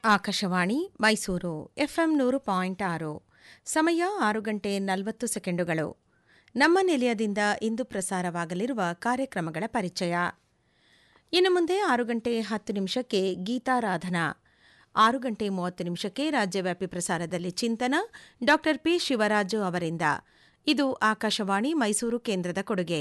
Akashvani Mysuru FM 100.6 ಸಮಯ 6:40 ನಮ್ಮ ನಿಲಯದಿಂದ ಇಂದು ಪ್ರಸಾರವಾಗಲಿರುವ ಕಾರ್ಯಕ್ರಮಗಳ ಪರಿಚಯ. ಇನ್ನು ಮುಂದೆ 6:10 ಗೀತಾರಾಧನಾ, 6:30 ರಾಜ್ಯವ್ಯಾಪಿ ಪ್ರಸಾರದಲ್ಲಿ ಚಿಂತನ ಡಾ ಪಿ. ಶಿವರಾಜು ಅವರಿಂದ. ಇದು ಆಕಾಶವಾಣಿ ಮೈಸೂರು ಕೇಂದ್ರದ ಕೊಡುಗೆ.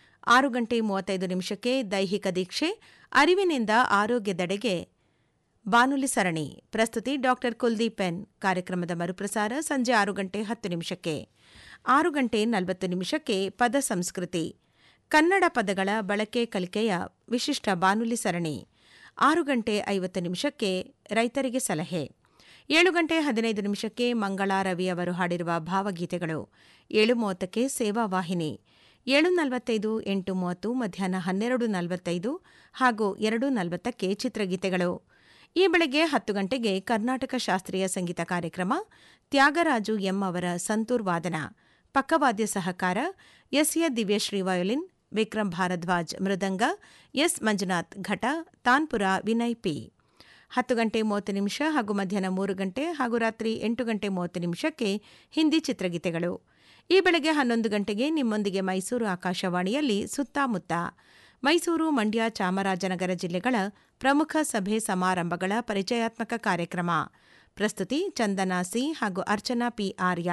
6:35 ದೈಹಿಕ ದೀಕ್ಷೆ, ಅರಿವಿನಿಂದ ಆರೋಗ್ಯದೆಡೆಗೆ ಬಾನುಲಿ ಸರಣಿ. ಪ್ರಸ್ತುತಿ ಡಾ ಕುಲ್ದೀಪ್ ಎನ್. ಕಾರ್ಯಕ್ರಮದ ಮರುಪ್ರಸಾರ ಸಂಜೆ 6:10. 6:40 ಪದ ಸಂಸ್ಕೃತಿ, ಕನ್ನಡ ಪದಗಳ ಬಳಕೆ ಕಲಿಕೆಯ ವಿಶಿಷ್ಟ ಬಾನುಲಿ ಸರಣಿ. 6:50 ರೈತರಿಗೆ ಸಲಹೆ. 7:15 ಮಂಗಳಾ ರವಿ ಅವರು ಹಾಡಿರುವ ಭಾವಗೀತೆಗಳು. 7:30 ಸೇವಾ ವಾಹಿನಿ. 7:45, 8:30, ಮಧ್ಯಾಹ್ನ 12:45 ಹಾಗೂ 2:40 ಚಿತ್ರಗೀತೆಗಳು. ಈ ಬೆಳಗ್ಗೆ 10 ಗಂಟೆಗೆ ಕರ್ನಾಟಕ ಶಾಸ್ತ್ರೀಯ ಸಂಗೀತ ಕಾರ್ಯಕ್ರಮ. ತ್ಯಾಗರಾಜು ಎಂ ಅವರ ಸಂತೂರ್ ವಾದನ, ಪಕ್ಕವಾದ್ಯ ಸಹಕಾರ S. A. Divyashree violin, Vikram Bharadwaj mridanga, S. Manjunath ಘಟ, ತಾನ್ಪುರ ವಿನಯ್ ಪಿ. 10:30 ಹಾಗೂ ಮಧ್ಯಾಹ್ನ 3 ಗಂಟೆ ಹಾಗೂ ರಾತ್ರಿ 8:30 ಹಿಂದಿ ಚಿತ್ರಗೀತೆಗಳು. ಈ ಬೆಳಗ್ಗೆ 11 ಗಂಟೆಗೆ ನಿಮ್ಮೊಂದಿಗೆ ಮೈಸೂರು ಆಕಾಶವಾಣಿಯಲ್ಲಿ ಸುತ್ತಮುತ್ತ, ಮೈಸೂರು, ಮಂಡ್ಯ, ಚಾಮರಾಜನಗರ ಜಿಲ್ಲೆಗಳ ಪ್ರಮುಖ ಸಭೆ ಸಮಾರಂಭಗಳ ಪರಿಚಯಾತ್ಮಕ ಕಾರ್ಯಕ್ರಮ. ಪ್ರಸ್ತುತಿ ಚಂದನಾ ಸಿ ಹಾಗೂ ಅರ್ಚನಾ ಪಿ. ಆರ್ಯ.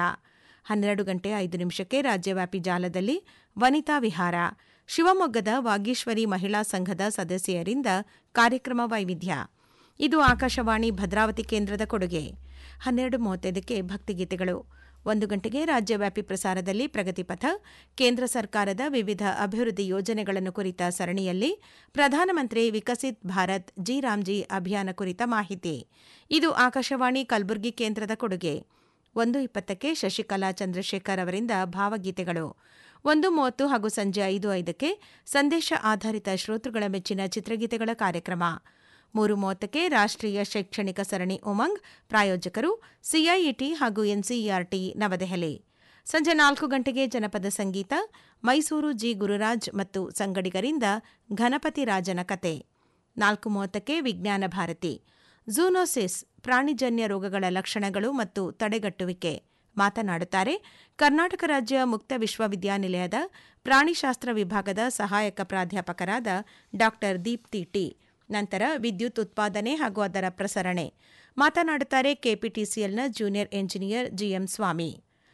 12:05 ರಾಜ್ಯವ್ಯಾಪಿ ಜಾಲದಲ್ಲಿ ವನಿತಾ ವಿಹಾರ, ಶಿವಮೊಗ್ಗದ ವಾಗೀಶ್ವರಿ ಮಹಿಳಾ ಸಂಘದ ಸದಸ್ಯರಿಂದ ಕಾರ್ಯಕ್ರಮ ವೈವಿಧ್ಯ. ಇದು ಆಕಾಶವಾಣಿ ಭದ್ರಾವತಿ ಕೇಂದ್ರದ ಕೊಡುಗೆ. 12:35 ಭಕ್ತಿಗೀತೆಗಳು. 1 ಗಂಟೆಗೆ ರಾಜ್ಯವ್ಯಾಪಿ ಪ್ರಸಾರದಲ್ಲಿ ಪ್ರಗತಿಪಥ, ಕೇಂದ್ರ ಸರ್ಕಾರದ ವಿವಿಧ ಅಭಿವೃದ್ಧಿ ಯೋಜನೆಗಳನ್ನು ಕುರಿತ ಸರಣಿಯಲ್ಲಿ ಪ್ರಧಾನಮಂತ್ರಿ ವಿಕಸಿತ್ ಭಾರತ್ ಜಿ ರಾಮ್ಜಿ ಅಭಿಯಾನ ಕುರಿತ ಮಾಹಿತಿ. ಇದು ಆಕಾಶವಾಣಿ ಕಲಬುರಗಿ ಕೇಂದ್ರದ ಕೊಡುಗೆ. 1:20 ಶಶಿಕಲಾ ಚಂದ್ರಶೇಖರ್ ಅವರಿಂದ ಭಾವಗೀತೆಗಳು. 1:30 ಹಾಗೂ ಸಂಜೆ 5:05 ಸಂದೇಶ ಆಧಾರಿತ ಶ್ರೋತೃಗಳ ಮೆಚ್ಚಿನ ಚಿತ್ರಗೀತೆಗಳ ಕಾರ್ಯಕ್ರಮ. 3:30 ರಾಷ್ಟ್ರೀಯ ಶೈಕ್ಷಣಿಕ ಸರಣಿ ಉಮಂಗ್, ಪ್ರಾಯೋಜಕರು ಸಿಐಇಟಿ ಹಾಗೂ ಎನ್ಸಿಇಆರ್ಟಿ ನವದೆಹಲಿ. ಸಂಜೆ 4 ಗಂಟೆಗೆ ಜನಪದ ಸಂಗೀತ, ಮೈಸೂರು ಜಿ. ಗುರುರಾಜ್ ಮತ್ತು ಸಂಗಡಿಗರಿಂದ ಘನಪತಿ ರಾಜನ ಕತೆ. 4:30 ವಿಜ್ಞಾನ ಭಾರತಿ, ಝೂನೋಸಿಸ್ ಪ್ರಾಣಿಜನ್ಯ ರೋಗಗಳ ಲಕ್ಷಣಗಳು ಮತ್ತು ತಡೆಗಟ್ಟುವಿಕೆ. ಮಾತನಾಡುತ್ತಾರೆ ಕರ್ನಾಟಕ ರಾಜ್ಯ ಮುಕ್ತ ವಿಶ್ವವಿದ್ಯಾನಿಲಯದ ಪ್ರಾಣಿಶಾಸ್ತ್ರ ವಿಭಾಗದ ಸಹಾಯಕ ಪ್ರಾಧ್ಯಾಪಕರಾದ ಡಾ ದೀಪ್ತಿ ಟಿ. ನಂತರ ವಿದ್ಯುತ್ ಉತ್ಪಾದನೆ ಹಾಗೂ ಅದರ ಪ್ರಸರಣೆ. ಮಾತನಾಡುತ್ತಾರೆ ಕೆಪಿಟಿಸಿಎಲ್ನ ಜೂನಿಯರ್ ಎಂಜಿನಿಯರ್ ಜಿಎಂ ಸ್ವಾಮಿ.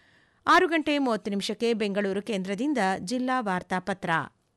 6:30 ಬೆಂಗಳೂರು ಕೇಂದ್ರದಿಂದ ಜಿಲ್ಲಾ ವಾರ್ತಾಪತ್ರ.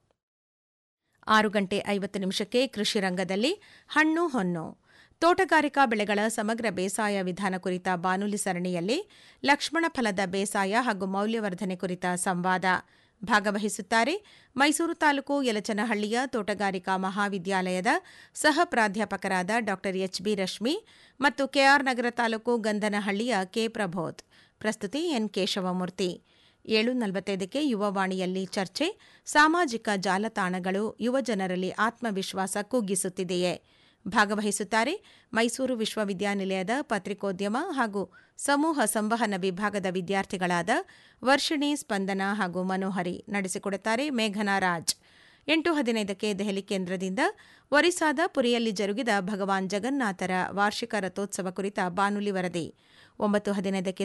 6:50 ಕೃಷಿ ರಂಗದಲ್ಲಿ ಹಣ್ಣು ಹೊನ್ನು, ತೋಟಗಾರಿಕಾ ಬೆಳೆಗಳ ಸಮಗ್ರ ಬೇಸಾಯ ವಿಧಾನ ಕುರಿತ ಬಾನುಲಿ ಸರಣಿಯಲ್ಲಿ ಲಕ್ಷ್ಮಣ ಫಲದ ಬೇಸಾಯ ಹಾಗೂ ಮೌಲ್ಯವರ್ಧನೆ ಕುರಿತ ಸಂವಾದ. ಭಾಗವಹಿಸುತ್ತಾರೆ ಮೈಸೂರು ತಾಲೂಕು ಯಲಚನಹಳ್ಳಿಯ ತೋಟಗಾರಿಕಾ ಮಹಾವಿದ್ಯಾಲಯದ ಸಹ ಪ್ರಾಧ್ಯಾಪಕರಾದ ಡಾ ಎಚ್. ಬಿ. ರಶ್ಮಿ ಮತ್ತು ಕೆಆರ್ ನಗರ ತಾಲೂಕು ಗಂಧನಹಳ್ಳಿಯ ಕೆ. ಪ್ರಬೋಧ್. ಪ್ರಸ್ತುತಿ ಎನ್. ಕೇಶವಮೂರ್ತಿ. 7:45 ಯುವವಾಣಿಯಲ್ಲಿ ಚರ್ಚೆ, ಸಾಮಾಜಿಕ ಜಾಲತಾಣಗಳು ಯುವಜನರಲ್ಲಿ ಆತ್ಮವಿಶ್ವಾಸ ಕುಗ್ಗಿಸುತ್ತಿದೆಯೇ? ಭಾಗವಹಿಸುತ್ತಾರೆ ಮೈಸೂರು ವಿಶ್ವವಿದ್ಯಾನಿಲಯದ ಪತ್ರಿಕೋದ್ಯಮ ಹಾಗೂ ಸಮೂಹ ಸಂವಹನ ವಿಭಾಗದ ವಿದ್ಯಾರ್ಥಿಗಳಾದ ವರ್ಷಿಣಿ, ಸ್ಪಂದನ ಹಾಗೂ ಮನೋಹರಿ. ನಡೆಸಿಕೊಡುತ್ತಾರೆ ಮೇಘನಾ ರಾಜ್. 8:15 ದೆಹಲಿ ಕೇಂದ್ರದಿಂದ ಒರಿಸ್ಸಾದ ಪುರಿಯಲ್ಲಿ ಜರುಗಿದ ಭಗವಾನ್ ಜಗನ್ನಾಥರ ವಾರ್ಷಿಕ ರಥೋತ್ಸವ ಕುರಿತ ಬಾನುಲಿ ವರದಿ. 9:15